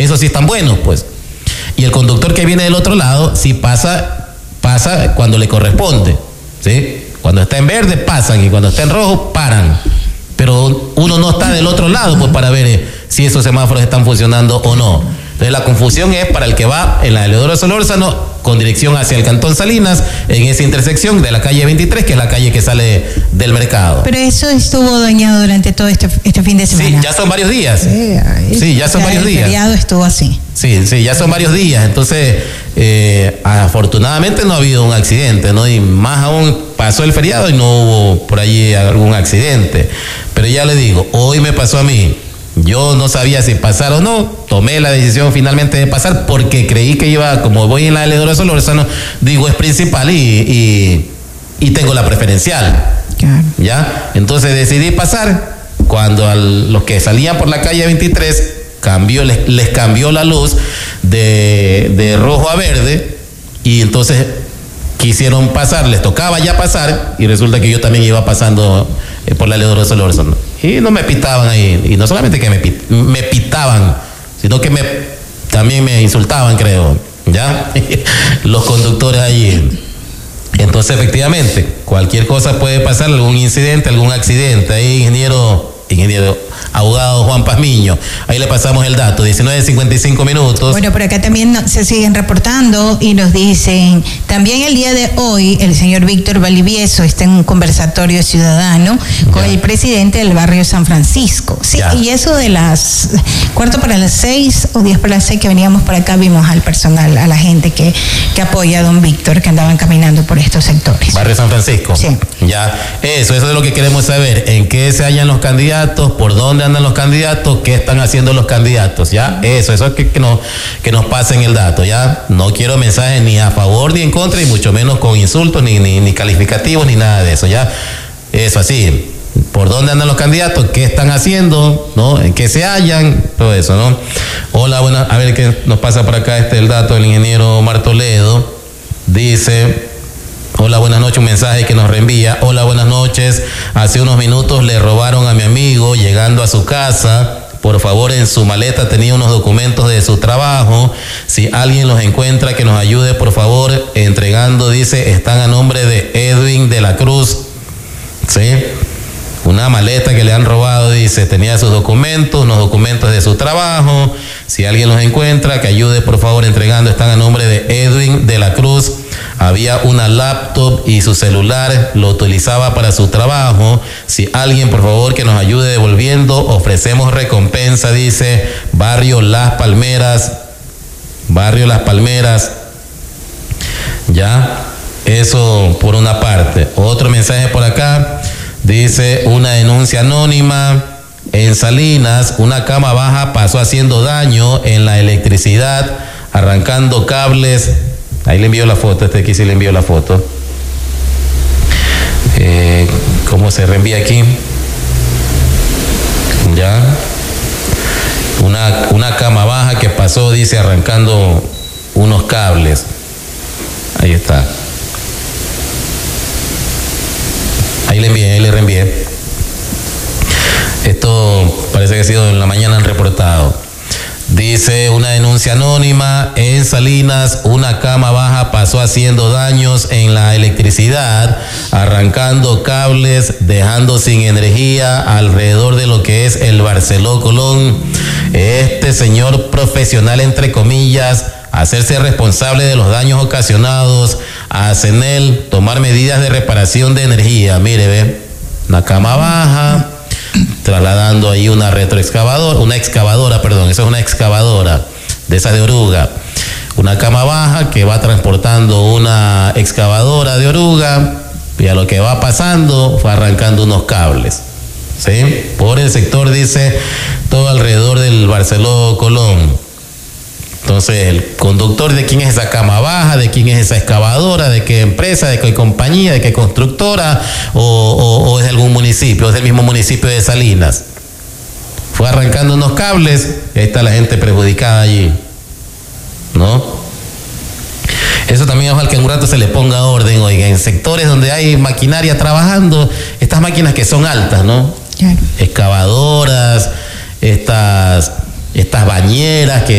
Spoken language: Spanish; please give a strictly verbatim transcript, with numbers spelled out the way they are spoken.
esos sí están buenos, pues. Y el conductor que viene del otro lado, sí pasa, pasa cuando le corresponde, ¿sí? Cuando está en verde, pasan, y cuando está en rojo, paran. Pero uno no está del otro lado, pues, para ver eh, si esos semáforos están funcionando o no. Entonces la confusión es para el que va en la Eleodoro Solórzano con dirección hacia el Cantón Salinas, en esa intersección de la calle veintitrés, que es la calle que sale del mercado. Pero eso estuvo dañado durante todo este, este fin de semana. Sí, ya son varios días. Sí, sí ya son varios días. El feriado estuvo así. Sí, sí, ya son varios días. Entonces, eh, afortunadamente no ha habido un accidente, ¿no? Y más aún pasó el feriado y no hubo por allí algún accidente. Pero ya le digo, hoy me pasó a mí. Yo no sabía si pasar o no, tomé la decisión finalmente de pasar porque creí que iba, como voy en la Eleodoro Solórzano, digo, es principal y, y, y tengo la preferencial. Claro. ¿Ya? Entonces decidí pasar. Cuando a los que salían por la calle veintitrés cambió, les, les cambió la luz de, de rojo a verde, y entonces quisieron pasar, les tocaba ya pasar, y resulta que yo también iba pasando eh, por la Eleodoro Solórzano. Y no me pitaban ahí, y no solamente que me, pit, me pitaban, sino que me también me insultaban, creo, ¿ya? Los conductores allí. Entonces, efectivamente, cualquier cosa puede pasar, algún incidente, algún accidente. Ahí, ingeniero, ingeniero, abogado Juan Pazmiño, ahí le pasamos el dato, diecinueve cincuenta y cinco minutos. Bueno, por acá también se siguen reportando y nos dicen, también el día de hoy el señor Víctor Valivieso está en un conversatorio ciudadano con ya. el presidente del barrio San Francisco. Sí, ya. Y eso de las cuarto para las seis o diez para las seis que veníamos por acá, vimos al personal, a la gente que, que apoya a don Víctor, que andaban caminando por estos sectores. Barrio San Francisco. Sí. Ya, eso, eso es lo que queremos saber, en qué se hallan los candidatos, por dónde andan los candidatos, qué están haciendo los candidatos, ya, eso, eso es que, que, nos, que nos pasen el dato, ya, no quiero mensajes ni a favor ni en contra, y mucho menos con insultos, ni, ni, ni calificativos, ni nada de eso, ya, eso así, por dónde andan los candidatos, qué están haciendo, ¿no? En qué se hallan, todo eso, ¿no? Hola, buenas, a ver qué nos pasa por acá, este el dato del ingeniero Omar Toledo, dice... Hola, buenas noches, un mensaje que nos reenvía. Hola, buenas noches. Hace unos minutos le robaron a mi amigo llegando a su casa. Por favor, en su maleta tenía unos documentos de su trabajo. Si alguien los encuentra, que nos ayude, por favor, entregando, dice, están a nombre de Edwin de la Cruz. ¿Sí? Una maleta que le han robado, dice, tenía sus documentos, unos documentos de su trabajo. Si alguien los encuentra, que ayude, por favor, entregando, están a nombre de Edwin de la Cruz. Había una laptop y su celular lo utilizaba para su trabajo. Si alguien, por favor, que nos ayude devolviendo, ofrecemos recompensa, dice, Barrio Las Palmeras. Barrio Las Palmeras. Ya, eso por una parte. Otro mensaje por acá. Dice, una denuncia anónima en Salinas, una cama baja pasó haciendo daño en la electricidad, arrancando cables. Ahí le envío la foto, este aquí sí le envío la foto. Eh, ¿Cómo se reenvía aquí? Ya. Una, una cama baja que pasó, dice, arrancando unos cables. Ahí está. Ahí le envié, ahí le reenvié. Esto parece que ha sido en la mañana han reportado. Dice, una denuncia anónima en Salinas, una cama baja pasó haciendo daños en la electricidad, arrancando cables, dejando sin energía alrededor de lo que es el Barceló Colón. Este señor profesional, entre comillas, hacerse responsable de los daños ocasionados, a CENEL tomar medidas de reparación de energía. Mire, ve, una cama baja, trasladando ahí una retroexcavadora, una excavadora, perdón, eso es una excavadora de esa de oruga, una cama baja que va transportando una excavadora de oruga, y a lo que va pasando fue arrancando unos cables, ¿sí? Por el sector, dice, todo alrededor del Barceló Colón. Entonces, el conductor, de quién es esa cama baja, de quién es esa excavadora, de qué empresa, de qué compañía, de qué constructora, o, o, o es de algún municipio, es del mismo municipio de Salinas. Fue arrancando unos cables, y ahí está la gente perjudicada allí, ¿no? Eso también ojalá que en un rato se le ponga orden, oiga, en sectores donde hay maquinaria trabajando, estas máquinas que son altas, ¿no? Claro. Excavadoras, estas, estas bañeras que